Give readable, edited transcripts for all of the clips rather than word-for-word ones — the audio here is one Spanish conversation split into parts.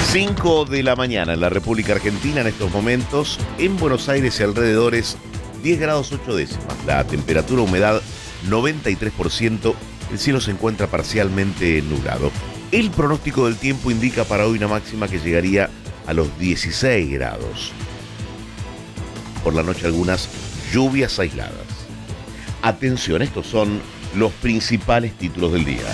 5 de la mañana en la República Argentina en estos momentos, en Buenos Aires y alrededores, 10 grados 8 décimas. La temperatura, humedad 93%, el cielo se encuentra parcialmente nublado. El pronóstico del tiempo indica para hoy una máxima que llegaría a los 16 grados. Por la noche algunas lluvias aisladas. Atención, estos son los principales títulos del día.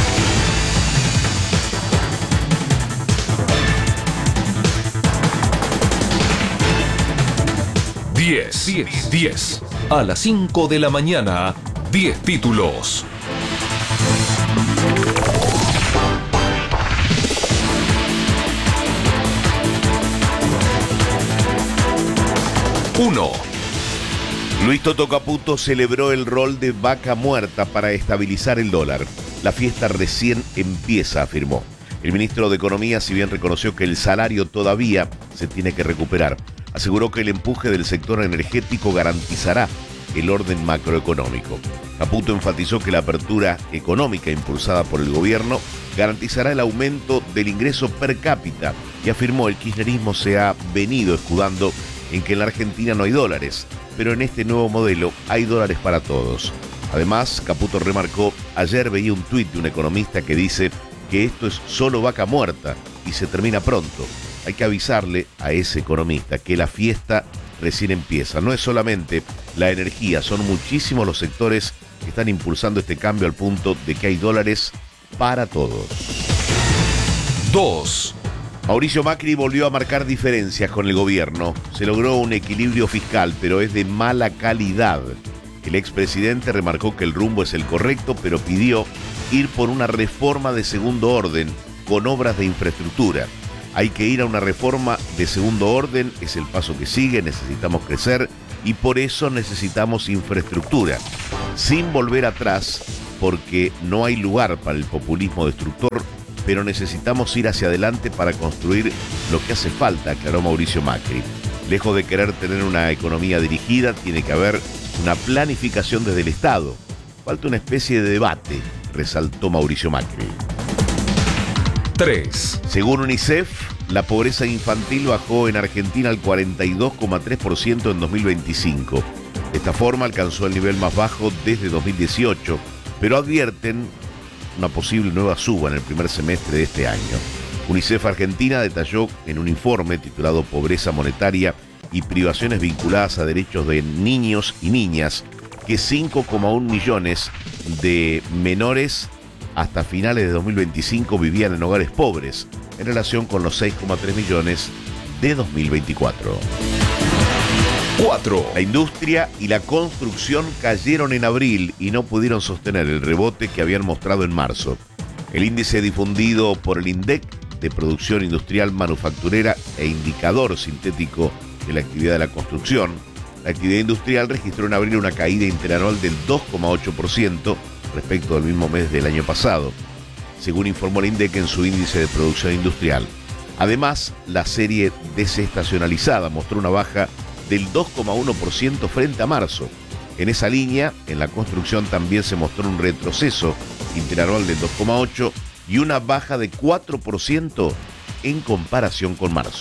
Diez. A las 5 de la mañana, 10 títulos. Uno. Luis Toto Caputo celebró el rol de vaca muerta para estabilizar el dólar. La fiesta recién empieza, afirmó. El ministro de Economía, si bien reconoció que el salario todavía se tiene que recuperar, aseguró que el empuje del sector energético garantizará el orden macroeconómico. Caputo enfatizó que la apertura económica impulsada por el gobierno garantizará el aumento del ingreso per cápita y afirmó el kirchnerismo se ha venido escudando en que en la Argentina no hay dólares, pero en este nuevo modelo hay dólares para todos. Además, Caputo remarcó, ayer veía un tuit de un economista que dice que esto es solo vaca muerta y se termina pronto. Hay que avisarle a ese economista que la fiesta recién empieza. No es solamente la energía, son muchísimos los sectores que están impulsando este cambio al punto de que hay dólares para todos. 2. Mauricio Macri volvió a marcar diferencias con el gobierno. Se logró un equilibrio fiscal, pero es de mala calidad. El expresidente remarcó que el rumbo es el correcto, pero pidió ir por una reforma de segundo orden con obras de infraestructura. Hay que ir a una reforma de segundo orden, es el paso que sigue, necesitamos crecer y por eso necesitamos infraestructura, sin volver atrás, porque no hay lugar para el populismo destructor, pero necesitamos ir hacia adelante para construir lo que hace falta, aclaró Mauricio Macri. Lejos de querer tener una economía dirigida, tiene que haber una planificación desde el Estado. Falta una especie de debate, resaltó Mauricio Macri. 3. Según UNICEF, la pobreza infantil bajó en Argentina al 42,3% en 2025. De esta forma alcanzó el nivel más bajo desde 2018, pero advierten una posible nueva suba en el primer semestre de este año. UNICEF Argentina detalló en un informe titulado Pobreza Monetaria y privaciones vinculadas a derechos de niños y niñas que 5,1 millones de menores hasta finales de 2025 vivían en hogares pobres, en relación con los 6,3 millones de 2024. 4. La industria y la construcción cayeron en abril y no pudieron sostener el rebote que habían mostrado en marzo. El índice difundido por el INDEC de producción industrial manufacturera e indicador sintético de la actividad de la construcción, la actividad industrial registró en abril una caída interanual del 2,8% respecto al mismo mes del año pasado, según informó el INDEC en su índice de producción industrial. Además, la serie desestacionalizada mostró una baja del 2,1% frente a marzo. En esa línea, en la construcción también se mostró un retroceso interanual del 2,8% y una baja de 4% en comparación con marzo.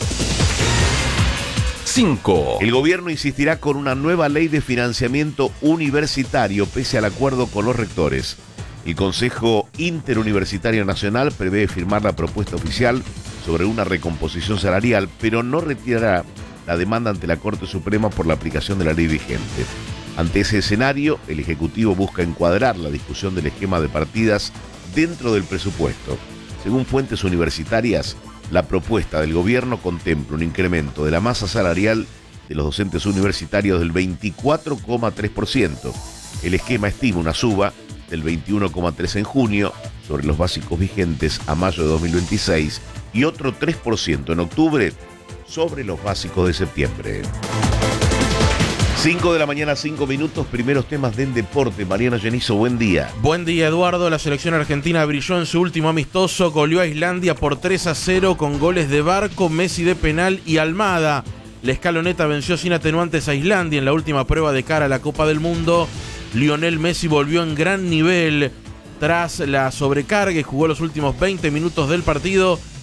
5. El gobierno insistirá con una nueva ley de financiamiento universitario pese al acuerdo con los rectores. El Consejo Interuniversitario Nacional prevé firmar la propuesta oficial sobre una recomposición salarial, pero no retirará la demanda ante la Corte Suprema por la aplicación de la ley vigente. Ante ese escenario, el Ejecutivo busca encuadrar la discusión del esquema de partidas dentro del presupuesto. Según fuentes universitarias, la propuesta del gobierno contempla un incremento de la masa salarial de los docentes universitarios del 24,3%. El esquema estima una suba del 21,3% en junio sobre los básicos vigentes a mayo de 2026 y otro 3% en octubre sobre los básicos de septiembre. 5 de la mañana, 5 minutos, primeros temas del deporte. Mariano Genizo, buen día. Buen día, Eduardo. La selección argentina brilló en su último amistoso, goleó a Islandia por 3-0 con goles de Barco, Messi de penal y Almada. La escaloneta venció sin atenuantes a Islandia en la última prueba de cara a la Copa del Mundo. Lionel Messi volvió en gran nivel tras la sobrecarga y jugó los últimos 20 minutos del partido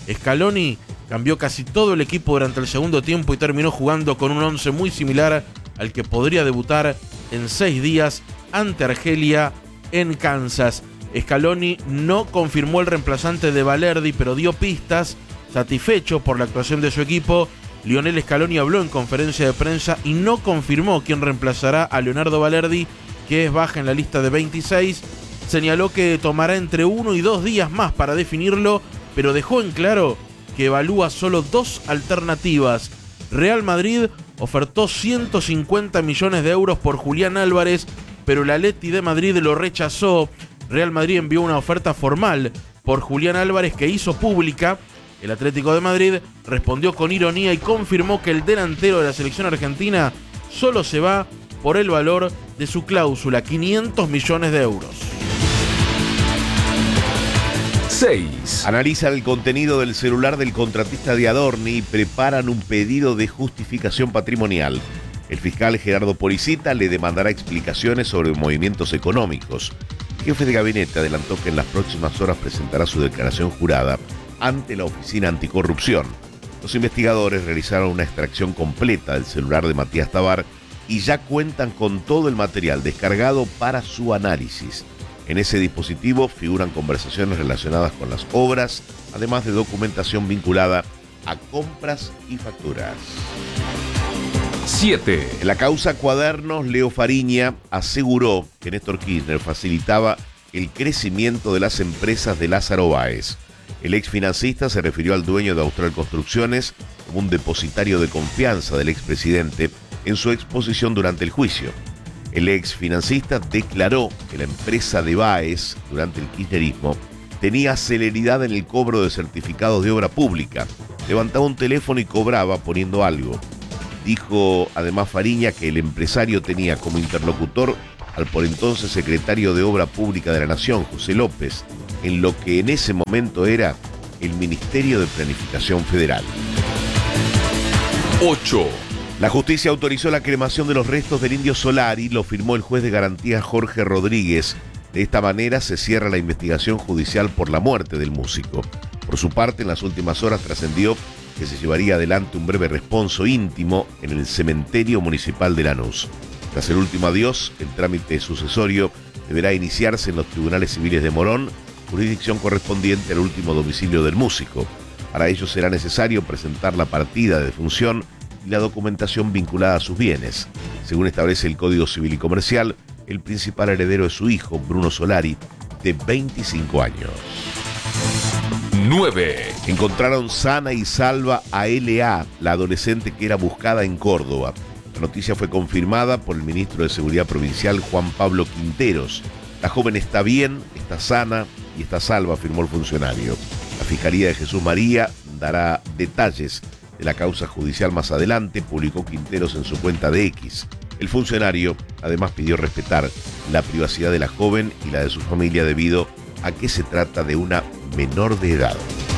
Scaloni cambió casi todo el equipo durante el segundo tiempo y terminó jugando con un 11 muy similar al que podría debutar en 6 días ante Argelia en Kansas. Scaloni no confirmó el reemplazante de Valerdi, pero dio pistas. Satisfecho por la actuación de su equipo, Lionel Scaloni habló en conferencia de prensa y no confirmó quién reemplazará a Leonardo Valerdi, que es baja en la lista de 26. Señaló que tomará entre 1 y 2 días más para definirlo, pero dejó en claro que evalúa solo 2 alternativas. Real Madrid ofertó 150 millones de euros por Julián Álvarez, pero el Atleti de Madrid lo rechazó. Real Madrid envió una oferta formal por Julián Álvarez que hizo pública. El Atlético de Madrid respondió con ironía y confirmó que el delantero de la selección argentina solo se va por el valor de su cláusula, 500 millones de euros. 6. Analizan el contenido del celular del contratista de Adorni y preparan un pedido de justificación patrimonial. El fiscal Gerardo Policita le demandará explicaciones sobre movimientos económicos. El jefe de gabinete adelantó que en las próximas horas presentará su declaración jurada ante la Oficina Anticorrupción. Los investigadores realizaron una extracción completa del celular de Matías Tabar y ya cuentan con todo el material descargado para su análisis. En ese dispositivo figuran conversaciones relacionadas con las obras, además de documentación vinculada a compras y facturas. 7. En la causa Cuadernos, Leo Fariña aseguró que Néstor Kirchner facilitaba el crecimiento de las empresas de Lázaro Báez. El ex financista se refirió al dueño de Austral Construcciones como un depositario de confianza del expresidente en su exposición durante el juicio. El ex financista declaró que la empresa de Báez, durante el kirchnerismo, tenía celeridad en el cobro de certificados de obra pública. Levantaba un teléfono y cobraba poniendo algo. Dijo además Fariña que el empresario tenía como interlocutor al por entonces secretario de Obra Pública de la Nación, José López, en lo que en ese momento era el Ministerio de Planificación Federal. 8. La justicia autorizó la cremación de los restos del Indio Solari, lo firmó el juez de garantía Jorge Rodríguez. De esta manera se cierra la investigación judicial por la muerte del músico. Por su parte, en las últimas horas trascendió que se llevaría adelante un breve responso íntimo en el cementerio municipal de Lanús. Tras el último adiós, el trámite sucesorio deberá iniciarse en los tribunales civiles de Morón, jurisdicción correspondiente al último domicilio del músico. Para ello será necesario presentar la partida de defunción y la documentación vinculada a sus bienes. Según establece el Código Civil y Comercial, el principal heredero es su hijo, Bruno Solari, de 25 años. 9. Encontraron sana y salva a L.A., la adolescente que era buscada en Córdoba. La noticia fue confirmada por el ministro de Seguridad Provincial, Juan Pablo Quinteros. La joven está bien, está sana y está salva, afirmó el funcionario. La Fiscalía de Jesús María dará detalles de la causa judicial más adelante, publicó Quinteros en su cuenta de X. El funcionario además pidió respetar la privacidad de la joven y la de su familia debido a que se trata de una menor de edad.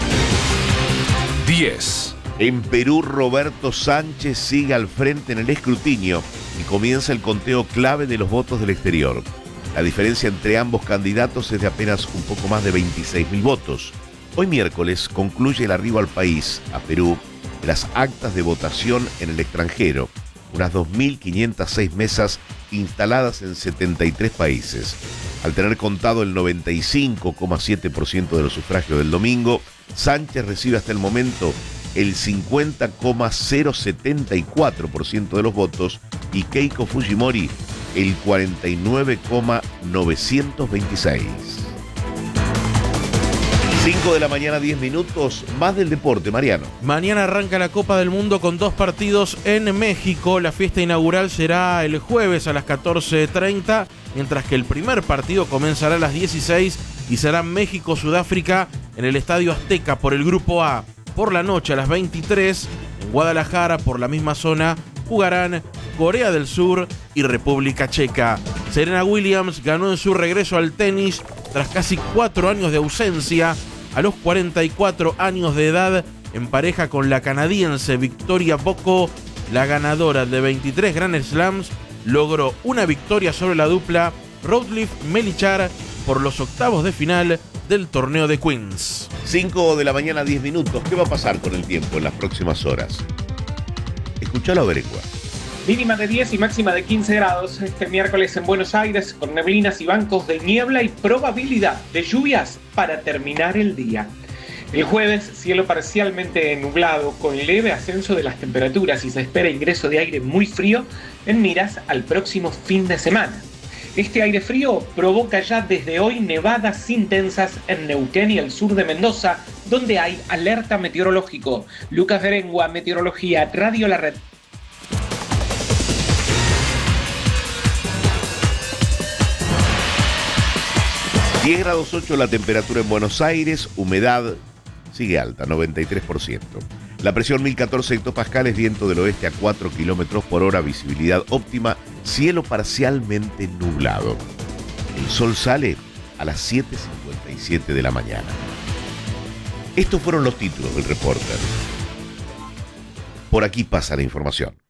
10. En Perú, Roberto Sánchez sigue al frente en el escrutinio y comienza el conteo clave de los votos del exterior. La diferencia entre ambos candidatos es de apenas un poco más de 26.000 votos. Hoy miércoles concluye el arribo al país, a Perú, de las actas de votación en el extranjero, unas 2.506 mesas instaladas en 73 países. Al tener contado el 95,7% de los sufragios del domingo, Sánchez recibe hasta el momento el 50,074% de los votos y Keiko Fujimori el 49,926. 5 de la mañana, 10 minutos, más del deporte, Mariano. Mañana arranca la Copa del Mundo con 2 partidos en México. La fiesta inaugural será el jueves a las 14:30, mientras que el primer partido comenzará a las 16 y será México-Sudáfrica en el Estadio Azteca por el Grupo A. Por la noche a las 23, en Guadalajara, por la misma zona, jugarán Corea del Sur y República Checa. Serena Williams ganó en su regreso al tenis tras casi 4 años de ausencia. A los 44 años de edad, en pareja con la canadiense Victoria Bocco, la ganadora de 23 Grand Slams, logró una victoria sobre la dupla Routliff-Melichar por los octavos de final del torneo de Queens. 5 de la mañana, 10 minutos. ¿Qué va a pasar con el tiempo en las próximas horas? Escuchalo a Berecua. Mínima de 10 y máxima de 15 grados este miércoles en Buenos Aires, con neblinas y bancos de niebla y probabilidad de lluvias para terminar el día. El jueves, cielo parcialmente nublado, con leve ascenso de las temperaturas y se espera ingreso de aire muy frío en miras al próximo fin de semana. Este aire frío provoca ya desde hoy nevadas intensas en Neuquén y el sur de Mendoza, donde hay alerta meteorológico. Lucas Berengua, Meteorología, Radio La Red. 10 grados 8 la temperatura en Buenos Aires, humedad sigue alta, 93%. La presión 1014 hectopascales, viento del oeste a 4 kilómetros por hora, visibilidad óptima, cielo parcialmente nublado. El sol sale a las 7:57 de la mañana. Estos fueron los títulos del Reporter. Por aquí pasa la información.